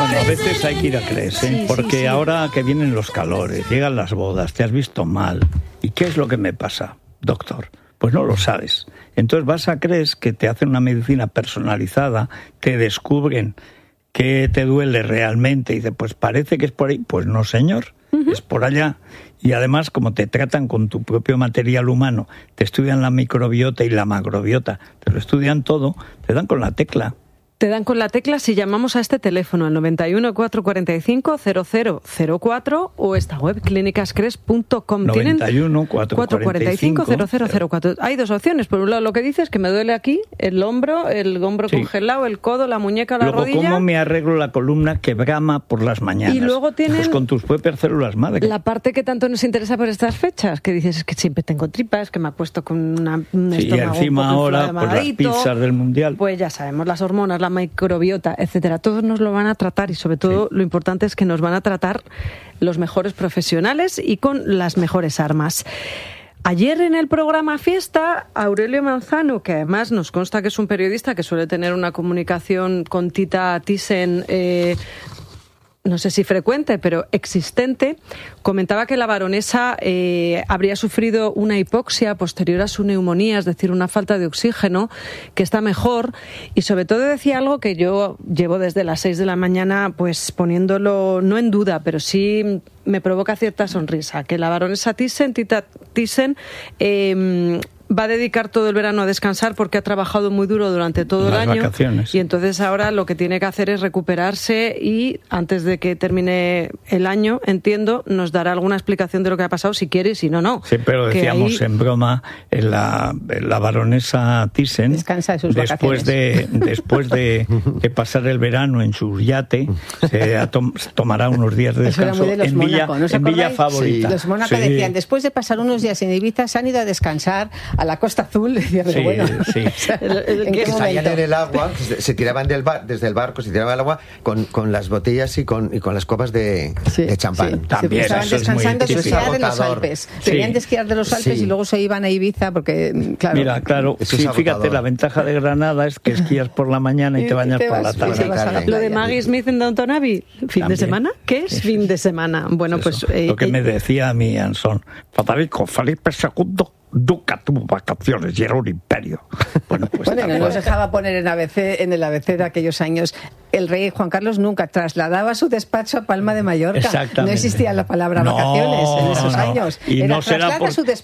Bueno, a veces hay que ir a CRES, ¿eh? Porque ahora que vienen los calores, llegan las bodas, te has visto mal. ¿Y qué es lo que me pasa, doctor? Pues no lo sabes. Entonces vas a CRES, que te hacen una medicina personalizada, te descubren qué te duele realmente y dices, pues parece que es por ahí. Pues no, señor, es por allá. Y además, como te tratan con tu propio material humano, te estudian la microbiota y la macrobiota, te lo estudian todo, te dan con la tecla. Te dan con la tecla si llamamos a este teléfono al 91 445 0004 o esta web clínicascres.com. 91 445 0004. Hay dos opciones. Por un lado, lo que dices, que me duele aquí, el hombro congelado, el codo, la muñeca, la rodilla. Luego, ¿cómo me arreglo la columna que brama por las mañanas? Y luego tienen pues con tus propias células madre. La parte que tanto nos interesa por estas fechas, que dices es que siempre tengo tripas, que me ha puesto con un estómago y encima un poco ahora pues las pizzas del mundial. Pues ya sabemos, las hormonas, la microbiota, etcétera, todos nos lo van a tratar y sobre todo lo importante es que nos van a tratar los mejores profesionales y con las mejores armas. Ayer en el programa Fiesta, Aurelio Manzano, que además nos consta que es un periodista que suele tener una comunicación con Tita Thyssen, no sé si frecuente, pero existente, comentaba que la baronesa habría sufrido una hipoxia posterior a su neumonía, es decir, una falta de oxígeno, que está mejor, y sobre todo decía algo que yo llevo desde las 6 de la mañana pues poniéndolo no en duda, pero sí me provoca cierta sonrisa, que la baronesa Thyssen, Tita Thyssen, va a dedicar todo el verano a descansar porque ha trabajado muy duro durante todo el año. Vacaciones. Y entonces ahora lo que tiene que hacer es recuperarse y antes de que termine el año, entiendo, nos dará alguna explicación de lo que ha pasado, si quiere y si no, no. Siempre lo decíamos en broma, la baronesa Thyssen, descansa de sus después de pasar el verano en su yate, se tomará unos días de descanso en Villa Favorita. Sí. Los Mónaco decían, después de pasar unos días en Ibiza, se han ido a descansar a la Costa Azul. Decían, bueno, que salían en el agua, se tiraban desde el barco, se tiraban al agua con las botellas y con las copas de champán. También estaban descansando de esquiar de los Alpes. Venían de esquiar de los Alpes y luego se iban a Ibiza porque, claro. Mira, claro, fíjate, la ventaja de Granada es que esquías por la mañana y te bañas por la tarde. Lo de Maggie Smith en Downton Abbey, ¿fin de semana? ¿Qué es fin de semana? Bueno, pues lo que me decía a mí Anson, Federico, Felipe II Duca tuvo vacaciones y era un imperio. Bueno, no nos dejaba poner en el ABC de aquellos años. El rey Juan Carlos nunca trasladaba su despacho a Palma de Mallorca. No existía la palabra vacaciones en esos años. Y no será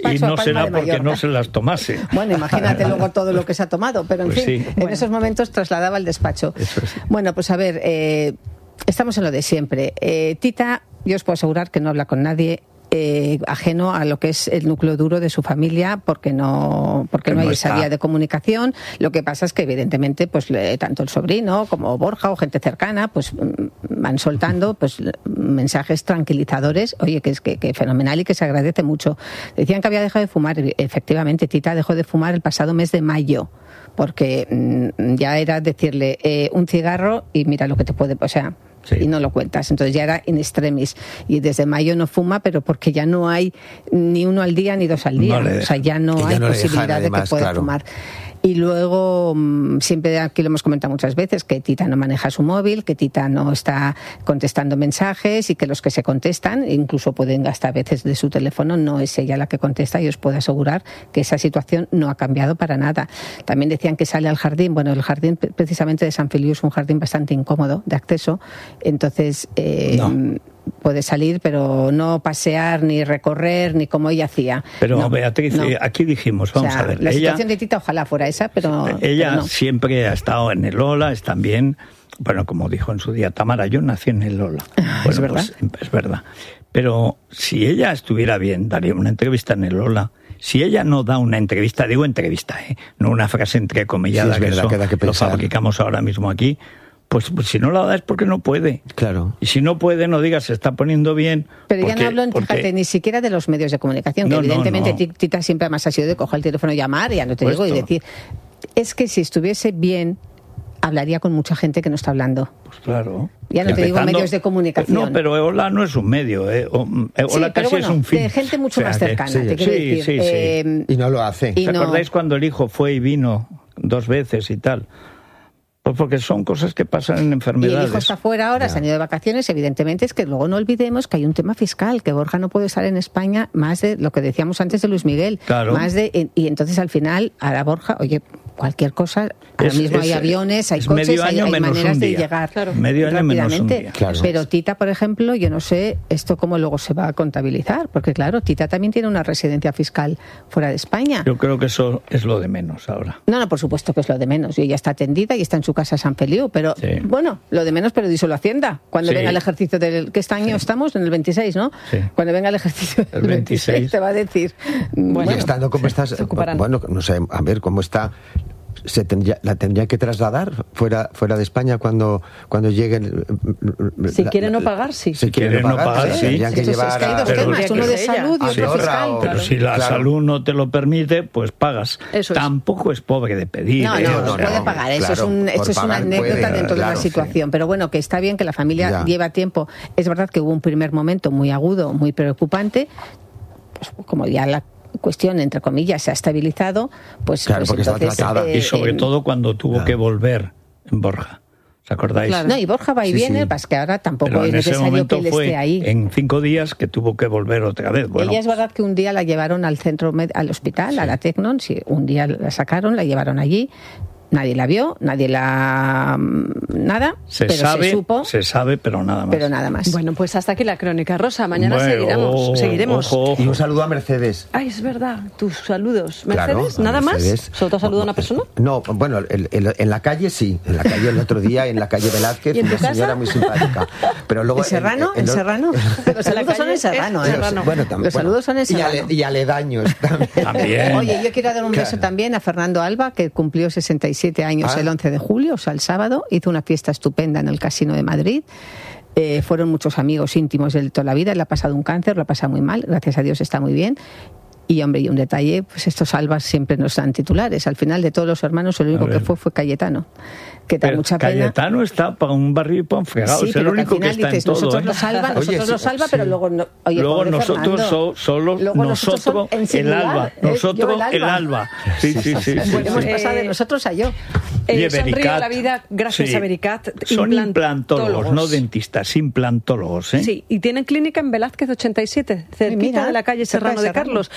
porque no se las tomase. Bueno, imagínate luego todo lo que se ha tomado. Pero en fin, en esos momentos trasladaba el despacho. Bueno, pues a ver, estamos en lo de siempre. Tita, yo os puedo asegurar que no habla con nadie ajeno a lo que es el núcleo duro de su familia, porque no hay esa vía de comunicación. Lo que pasa es que evidentemente pues tanto el sobrino como Borja o gente cercana pues van soltando pues mensajes tranquilizadores, oye, que es que fenomenal y que se agradece mucho. Decían que había dejado de fumar. Efectivamente, Tita dejó de fumar el pasado mes de mayo, porque ya era decirle un cigarro y mira lo que te puede, y no lo cuentas. Entonces ya era in extremis. Y desde mayo no fuma, pero porque ya no hay ni uno al día ni dos al día. Ya no hay posibilidad de que pueda fumar. Y luego, siempre aquí lo hemos comentado muchas veces, que Tita no maneja su móvil, que Tita no está contestando mensajes y que los que se contestan, incluso pueden gastar a veces de su teléfono, no es ella la que contesta, y os puedo asegurar que esa situación no ha cambiado para nada. También decían que sale al jardín. Bueno, el jardín precisamente de San Feliu es un jardín bastante incómodo de acceso, entonces puede salir, pero no pasear, ni recorrer, ni como ella hacía. Pero Beatriz, aquí dijimos, vamos a ver. La situación de Tita ojalá fuera esa, pero ella siempre ha estado en el Ola, es también, bueno, como dijo en su día Tamara, yo nací en el Ola. Bueno, ¿es verdad? Pues, es verdad. Pero si ella estuviera bien, daría una entrevista en el Ola. Si ella no da una entrevista, digo entrevista, no una frase entrecomillada, sí, que lo fabricamos ahora mismo aquí. Pues si no la da es porque no puede. Claro. Y si no puede, no digas se está poniendo bien. Pero ya no hablo, fíjate, ni siquiera de los medios de comunicación, que evidentemente Tita siempre además ha sido de coger el teléfono y llamar, ya no te digo, y decir, es que si estuviese bien, hablaría con mucha gente que no está hablando. Pues claro. Ya no te digo medios de comunicación. No, pero Hola no es un medio, Hola casi es un fin. De gente mucho más cercana, te quiero decir. Sí. Y no lo hace. ¿Os acordáis cuando el hijo fue y vino 2 veces y tal? Pues porque son cosas que pasan en enfermedades. Y el hijo está fuera ahora, se han ido de vacaciones, evidentemente es que luego no olvidemos que hay un tema fiscal, que Borja no puede estar en España más de lo que decíamos antes de Luis Miguel. Claro. Y entonces al final, ahora Borja, oye, cualquier cosa, ahora mismo hay aviones, hay coches, hay maneras de llegar medio año menos un día. Claro. Pero Tita, por ejemplo, yo no sé esto cómo luego se va a contabilizar, porque claro, Tita también tiene una residencia fiscal fuera de España. Yo creo que eso es lo de menos ahora. No, por supuesto que es lo de menos. Y ella está atendida y está en su casa San Feliu, pero bueno, lo de menos, pero díselo a Hacienda. Cuando venga el ejercicio que este año estamos en el 26, ¿no? Sí. Cuando venga el ejercicio del 26 te va a decir... Bueno, estando como estás... Bueno, no sé, a ver cómo está... la tendría que trasladar fuera de España cuando lleguen. Si quiere no pagar, sí. Si quiere no pagar, sí. Tendrían que llevar hay dos temas, uno de salud y otro fiscal. Pero si la salud no te lo permite, pues pagas. Tampoco es pobre de pedir. No puede pagar. Eso es una anécdota dentro de la situación. Pero bueno, que está bien que la familia lleva tiempo. Es verdad que hubo un primer momento muy agudo, muy preocupante, pues como ya la cuestión, entre comillas, se ha estabilizado, pues, claro, porque entonces, está tratada. Y sobre todo cuando tuvo que volver en Borja. ¿Os acordáis? Claro. No, y Borja va y viene, es que ahora tampoco es necesario que él esté ahí. En 5 días que tuvo que volver otra vez. Bueno, ella es verdad que un día la llevaron al al hospital, a la Tecnon, un día la sacaron, la llevaron allí. Nadie la vio, nadie la... nada, se supo. Se sabe, pero nada más. Pero nada más. Bueno, pues hasta aquí la crónica rosa. Mañana seguiremos. Ojo. Y un saludo a Mercedes. Ay, es verdad, tus saludos. ¿Mercedes? Claro, ¿nada Mercedes. Más? ¿Solo te saluda una persona? No, bueno, en la calle sí. En la calle el otro día, en la calle Velázquez, ¿Y en una señora muy simpática. Pero luego... ¿En Serrano? ¿En Serrano? Los saludos son en Serrano, ¿eh? Bueno, también. Los saludos son en Serrano. Y aledaños también. Oye, yo quiero dar un beso también a Fernando Alba, que cumplió 67 años el 11 de julio, o sea, el sábado. Hizo una fiesta estupenda en el Casino de Madrid. Fueron muchos amigos íntimos de toda la vida. Él ha pasado un cáncer, lo ha pasado muy mal. Gracias a Dios está muy bien. Y, hombre, y un detalle, pues estos Albas siempre nos dan titulares. Al final de todos los hermanos, el único que fue Cayetano. Que da mucha pena. Cayetano está para un barrio fregado, es el único que está en todo. Nosotros los salva, pero luego... luego nosotros nosotros el Alba. Nosotros el Alba. Sí. Hemos pasado de nosotros a yo. Sonríe la vida gracias a Vericat. Son implantólogos, no dentistas, implantólogos. Sí, y tienen clínica en Velázquez 87, cerquita de la calle Serrano de Carlos.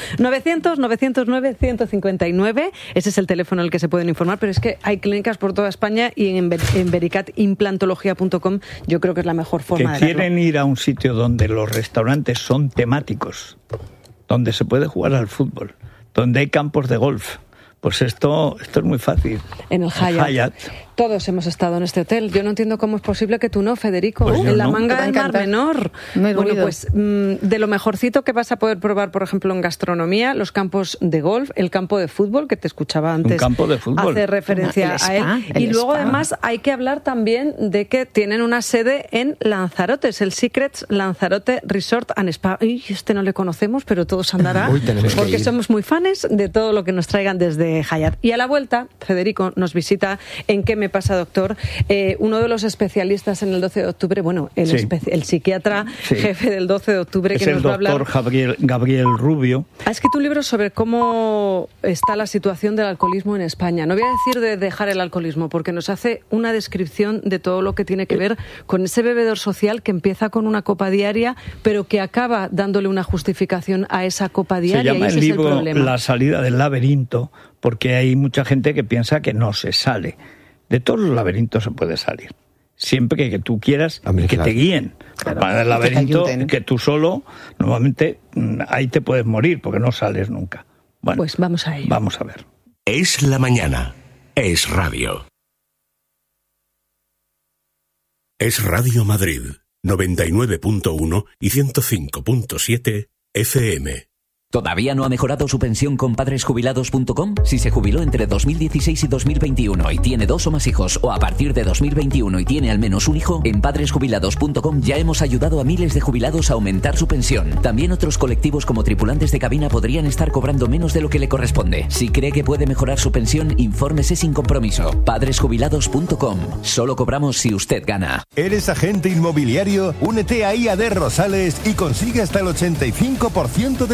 900-909-159, ese es el teléfono al que se pueden informar, pero es que hay clínicas por toda España y en vericatimplantología.com yo creo que es la mejor forma de verlo. Que quieren ir a un sitio donde los restaurantes son temáticos, donde se puede jugar al fútbol, donde hay campos de golf. Pues esto es muy fácil. En el Hyatt. Todos hemos estado en este hotel. Yo no entiendo cómo es posible que tú no, Federico. Pues en la manga del Mar Menor. Bueno, pues de lo mejorcito que vas a poder probar, por ejemplo, en gastronomía, los campos de golf, el campo de fútbol, que te escuchaba antes. Un campo de fútbol. Hace referencia a él. Y luego, además, hay que hablar también de que tienen una sede en Lanzarote. Es el Secrets Lanzarote Resort and Spa. Este no le conocemos, pero todos andará. Porque somos muy fans de todo lo que nos traigan desde Hyatt. Y a la vuelta, Federico nos visita en ¿Qué me pasa, doctor? Uno de los especialistas en el 12 de octubre, bueno, el psiquiatra jefe del 12 de octubre, que nos va a hablar. Es el doctor Gabriel Rubio. Ha escrito un libro sobre cómo está la situación del alcoholismo en España. No voy a decir de dejar el alcoholismo, porque nos hace una descripción de todo lo que tiene que ver con ese bebedor social que empieza con una copa diaria, pero que acaba dándole una justificación a esa copa diaria. Se llama y ese el libro es el problema. La salida del laberinto, porque hay mucha gente que piensa que no se sale. De todos los laberintos se puede salir. Siempre que tú quieras y que te guíen. Claro, para el laberinto, que tú solo, normalmente ahí te puedes morir porque no sales nunca. Bueno, pues vamos a ello. Vamos a ver. Es la mañana. Es radio. Es Radio Madrid, 99.1 y 105.7 FM. ¿Todavía no ha mejorado su pensión con padresjubilados.com? Si se jubiló entre 2016 y 2021 y tiene 2 o más hijos, o a partir de 2021 y tiene al menos un hijo, en padresjubilados.com ya hemos ayudado a miles de jubilados a aumentar su pensión. También otros colectivos como tripulantes de cabina podrían estar cobrando menos de lo que le corresponde. Si cree que puede mejorar su pensión, infórmese sin compromiso. Padresjubilados.com. Solo cobramos si usted gana. ¿Eres agente inmobiliario? Únete a IAD Rosales y consigue hasta el 85% de tus ingresos.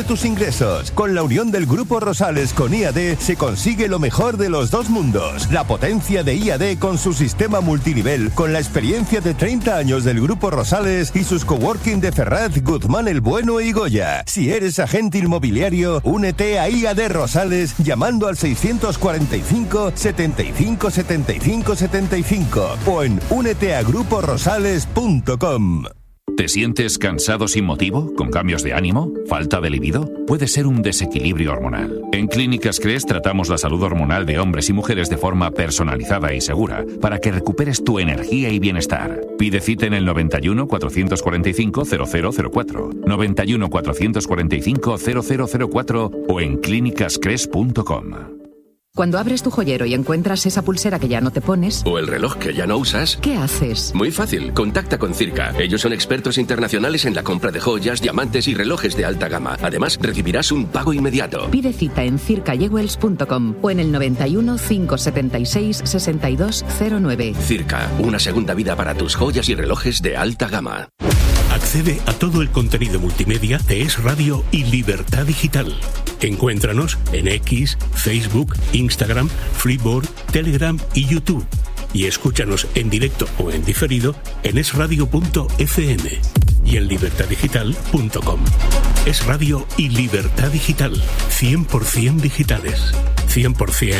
ingresos. Con la unión del Grupo Rosales con IAD se consigue lo mejor de los dos mundos. La potencia de IAD con su sistema multinivel, con la experiencia de 30 años del Grupo Rosales y sus coworking de Ferraz, Guzmán el Bueno y Goya. Si eres agente inmobiliario, únete a IAD Rosales llamando al 645 75 75 75 o en úneteagruporosales.com. ¿Te sientes cansado sin motivo? ¿Con cambios de ánimo? ¿Falta de libido? Puede ser un desequilibrio hormonal. En Clínicas Cres tratamos la salud hormonal de hombres y mujeres de forma personalizada y segura para que recuperes tu energía y bienestar. Pide cita en el 91 445 0004, 91 445 0004 o en clínicascres.com. Cuando abres tu joyero y encuentras esa pulsera que ya no te pones... o el reloj que ya no usas... ¿qué haces? Muy fácil, contacta con Circa. Ellos son expertos internacionales en la compra de joyas, diamantes y relojes de alta gama. Además, recibirás un pago inmediato. Pide cita en circajewels.com o en el 91 576 6209. Circa, una segunda vida para tus joyas y relojes de alta gama. Accede a todo el contenido multimedia de Es Radio y Libertad Digital. Encuéntranos en X, Facebook, Instagram, Flipboard, Telegram y YouTube. Y escúchanos en directo o en diferido en esradio.fm y en libertaddigital.com. Es Radio y Libertad Digital. 100% digitales. 100%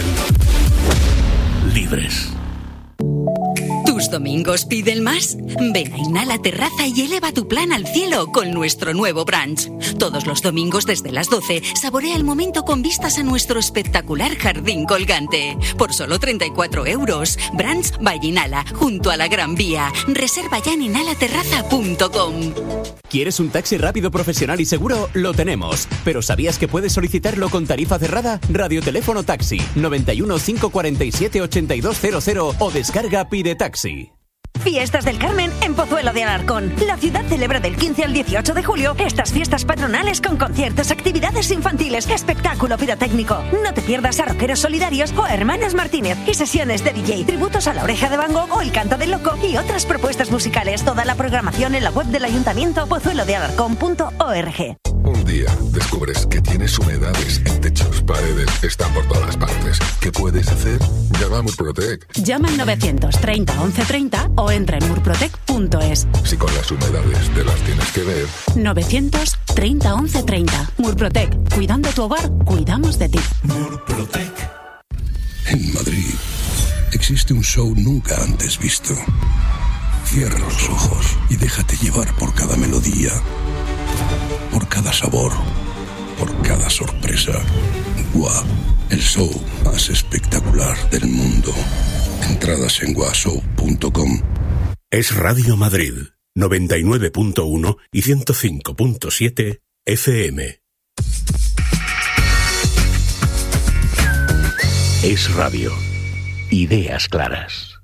libres. ¿Tus domingos piden más? Ven a Inhala Terraza y eleva tu plan al cielo con nuestro nuevo brunch. Todos los domingos desde las 12, saborea el momento con vistas a nuestro espectacular jardín colgante. Por solo 34 euros. Brunch by Inhala, junto a la Gran Vía. Reserva ya en inhalaterraza.com. ¿Quieres un taxi rápido, profesional y seguro? Lo tenemos. ¿Pero sabías que puedes solicitarlo con tarifa cerrada? Radioteléfono Taxi 91 547 8200 o descarga Pide Taxi. Fiestas del Carmen en Pozuelo de Alarcón. La ciudad celebra del 15 al 18 de julio estas fiestas patronales con conciertos, actividades infantiles, espectáculo pirotécnico. No te pierdas a Rockeros Solidarios o a Hermanos Martínez y sesiones de DJ, tributos a La Oreja de Van Gogh o El Canto del Loco y otras propuestas musicales. Toda la programación en la web del ayuntamiento pozuelodealarcón.org. Un día descubres que tienes humedades en techos, paredes, están por todas partes. ¿Qué puedes hacer? Llama a Murprotec. Llama al 930 1130 o entra en murprotec.es. Si con las humedades te las tienes que ver. 930 1130. Murprotec. Cuidando tu hogar, cuidamos de ti. Murprotec. En Madrid existe un show nunca antes visto. Cierra los ojos y déjate llevar por cada melodía, por cada sabor, por cada sorpresa. GUA, el show más espectacular del mundo. Entradas en guashow.com. Es Radio Madrid, 99.1 y 105.7 FM. Es Radio. Ideas claras.